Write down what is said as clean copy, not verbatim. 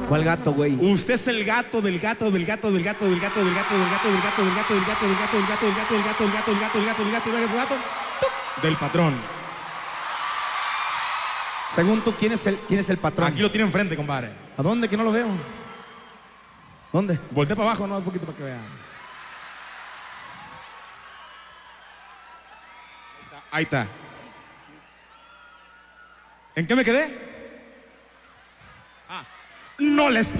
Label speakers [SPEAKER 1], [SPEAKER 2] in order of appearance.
[SPEAKER 1] ¿Cuál gato, güey?
[SPEAKER 2] Usted es el gato del gato del gato del gato del gato del gato del gato del gato del gato del gato del gato del gato del gato del gato del gato del gato del gato del gato del gato del patrón.
[SPEAKER 1] Según tú, ¿quién es el patrón?
[SPEAKER 2] Aquí lo tiene enfrente, compadre.
[SPEAKER 1] ¿A dónde? Que no lo veo. ¿Dónde?
[SPEAKER 2] Voltea para abajo, no, un poquito para que vean. Ahí está. ¿En qué me quedé? No les